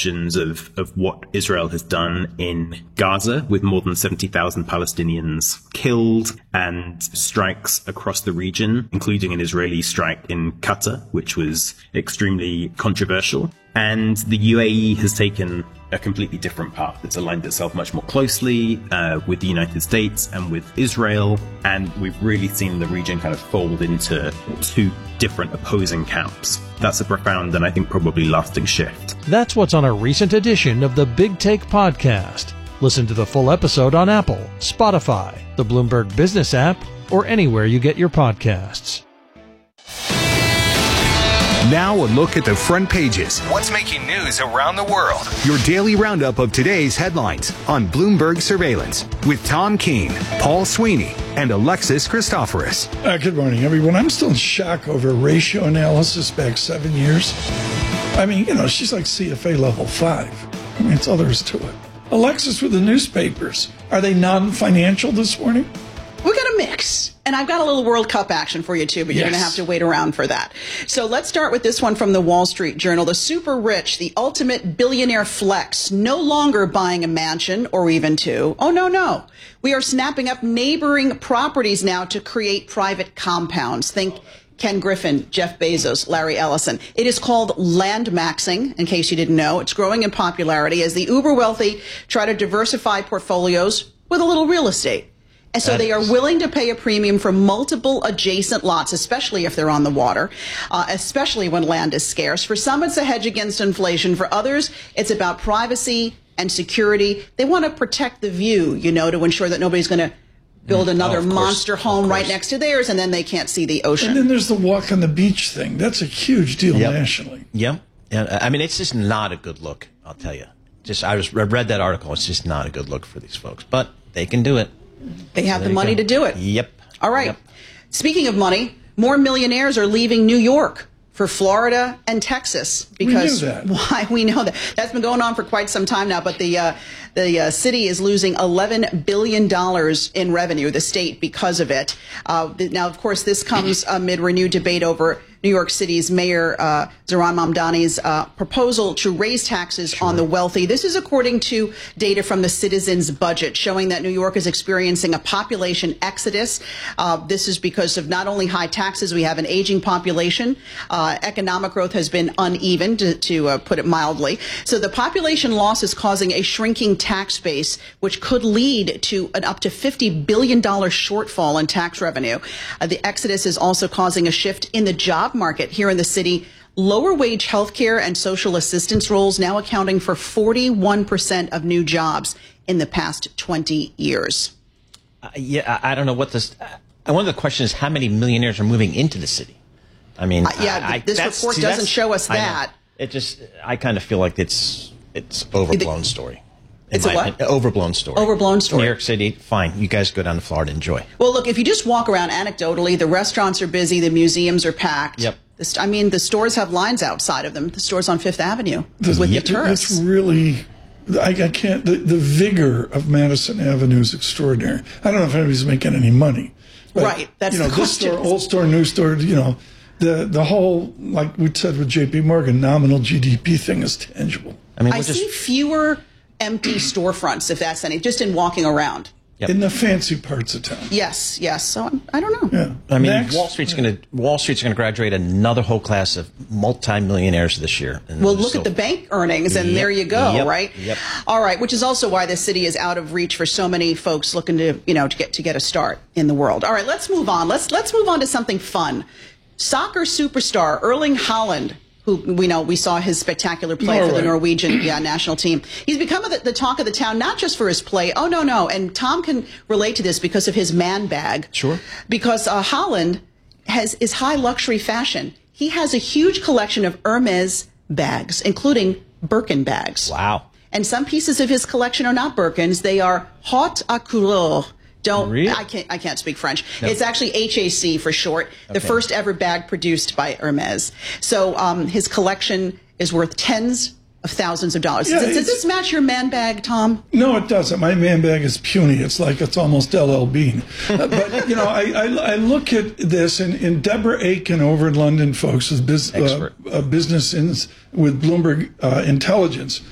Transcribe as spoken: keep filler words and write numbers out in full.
perceptions of, of what Israel has done in Gaza, with more than seventy thousand Palestinians killed, and strikes across the region, including an Israeli strike in Qatar, which was extremely controversial. And the U A E has taken a completely different path. It's aligned itself much more closely uh, with the United States and with Israel. And we've really seen the region kind of fold into two different opposing camps. That's a profound and I think probably lasting shift. That's what's on a recent edition of the Big Take podcast. Listen to the full episode on Apple, Spotify, the Bloomberg Business app, or anywhere you get your podcasts. Now a look at the front pages. What's making news around the world? Your daily roundup of today's headlines on Bloomberg Surveillance with Tom Keene, Paul Sweeney, and Alexis Christoforous. Uh, good morning, everyone. I'm still in shock over ratio analysis back seven years. I mean, you know, she's like C F A level five. I mean, that's all there is to it. Alexis, with the newspapers, are they non-financial this morning? We got a mix. And I've got a little World Cup action for you, too, but you're yes. going to have to wait around for that. So let's start with this one from the Wall Street Journal. The super rich, the ultimate billionaire flex, no longer buying a mansion or even two. Oh, no, no. We are snapping up neighboring properties now to create private compounds. Think Ken Griffin, Jeff Bezos, Larry Ellison. It is called land maxing, in case you didn't know. It's growing in popularity as the uber wealthy try to diversify portfolios with a little real estate. And so they are willing to pay a premium for multiple adjacent lots, especially if they're on the water, uh, especially when land is scarce. For some, it's a hedge against inflation. For others, it's about privacy and security. They want to protect the view, you know, to ensure that nobody's going to build another oh, monster home right next to theirs, and then they can't see the ocean. And then there's the walk on the beach thing. That's a huge deal yep. nationally. Yep. Yeah. I mean, it's just not a good look, I'll tell you. Just I was I read that article. It's just not a good look for these folks. But they can do it. They have so the money go. to do it. Yep. All right. Yep. Speaking of money, more millionaires are leaving New York for Florida and Texas because we knew that. why we know that that's been going on for quite some time now. But the uh, the uh, city is losing eleven billion dollars in revenue, the state, because of it. Uh, now, of course, this comes amid renewed debate over New York City's Mayor uh, Zohran Mamdani's uh, proposal to raise taxes sure. on the wealthy. This is according to data from the Citizens Budget, showing that New York is experiencing a population exodus. Uh, this is because of not only high taxes, we have an aging population. Uh, economic growth has been uneven, to, to uh, put it mildly. So the population loss is causing a shrinking tax base, which could lead to an up to fifty billion dollars shortfall in tax revenue. Uh, the exodus is also causing a shift in the job market here in the city. Lower wage healthcare and social assistance roles now accounting for forty-one percent of new jobs in the past twenty years. Uh, yeah, I, I don't know what this. Uh, one of the questions is how many millionaires are moving into the city. I mean, uh, yeah, I, this that's, report see, doesn't show us that. It just, I kind of feel like it's it's overblown The, story. It's a what? Opinion. Overblown story. Overblown story. New York City, fine. You guys go down to Florida, enjoy. Well, look, if you just walk around anecdotally, the restaurants are busy, the museums are packed. Yep. The, I mean, the stores have lines outside of them. The stores on Fifth Avenue the, with yep. the tourists. It's really, I, I can't, the, the vigor of Madison Avenue is extraordinary. I don't know if anybody's making any money. But, right. That's you know, the this question. store, old store, new store, you know, the, the whole, like we said with J P Morgan, nominal G D P thing is tangible. I mean, I just, see fewer empty storefronts, if that's any, just in walking around. Yep. In the fancy parts of town. Yes, yes. So I'm, I don't know. Yeah. I mean, Next. Wall Street's going to Wall Street's going to graduate another whole class of multimillionaires this year. And well, look so, at the bank earnings, and yep, there you go, yep, right? Yep. All right, which is also why the city is out of reach for so many folks looking to, you know, to get to get a start in the world. All right, let's move on. Let's let's move on to something fun. Soccer superstar Erling Haaland, who we know we saw his spectacular play Norway. for the Norwegian yeah, national team. He's become the, the talk of the town, not just for his play. Oh, no, no. And Tom can relate to this because of his man bag. Sure. Because uh, Haaland has is high luxury fashion. He has a huge collection of Hermes bags, including Birkin bags. Wow. And some pieces of his collection are not Birkins. They are haute à couleur. Don't really? I can't I can't speak French. No. It's actually H A C for short. The Okay. first ever bag produced by Hermes. So um, his collection is worth tens of thousands of dollars. Yeah, does, does it's- this match your man bag, Tom? No, it doesn't. My man bag is puny. It's like it's almost L L Bean. Uh, but, you know, I, I, I look at this, and, and Deborah Aiken over in London, folks, is biz, uh, uh, business ins with Bloomberg uh, Intelligence.